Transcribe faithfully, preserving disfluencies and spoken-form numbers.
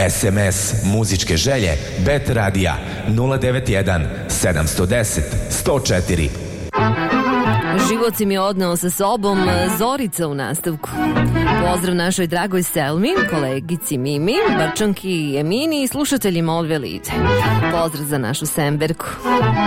S M S muzičke želje Bet Radija nula devet jedan sedam jedan nula jedan nula četiri. Život si mi odneo sa sobom, Zorica u nastavku. Pozdrav našoj dragoj Selmi, kolegici Mimi, Brčanki Emini i slušateljima od Velite. Pozdrav za našu Semberku.